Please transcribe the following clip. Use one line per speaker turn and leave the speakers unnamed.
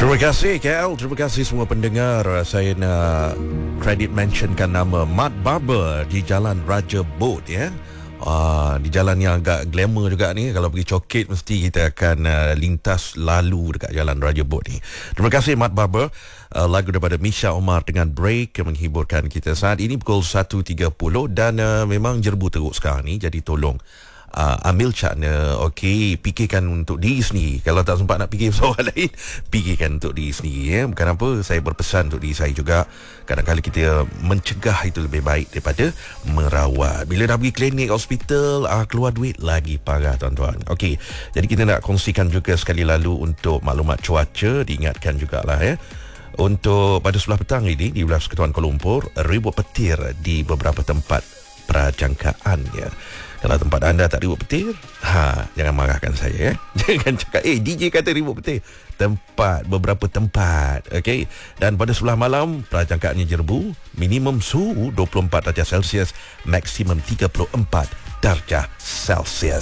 Terima kasih KL, terima kasih semua pendengar. Saya nak credit mentionkan nama Mat Barber di Jalan Raja Bot ya. Di jalan yang agak glamour juga ni. Kalau pergi Coket mesti kita akan lintas lalu dekat Jalan Raja Bot ni. Terima kasih Mat Barber. Lagu daripada Misha Omar dengan Break menghiburkan kita saat ini pukul 1.30 dan memang jerbu teruk sekarang ni. Jadi tolong ambil cakna, okey, fikirkan untuk diri sendiri. Kalau tak sempat nak fikir pasal orang lain, fikirkan untuk diri sendiri ya. Bukan apa, saya berpesan untuk diri saya juga. Kadang-kadang kita mencegah itu lebih baik daripada merawat. Bila dah pergi klinik, hospital, keluar duit lagi parah tuan-tuan. Okey, jadi kita nak kongsikan juga sekali lalu untuk maklumat cuaca. Diingatkan jugalah ya, untuk pada sebelah petang ini di wilayah Persekutuan Kuala Lumpur, ribut petir di beberapa tempat perjangkaannya. Kalau tempat anda tak ribut petir, jangan marahkan saya ya. Jangan cakap DJ kata ribut petir. Beberapa tempat, okey. Dan pada sebelah malam perjangkaannya jerbu, minimum suhu 24 darjah Celsius, maksimum 34 darjah Celsius.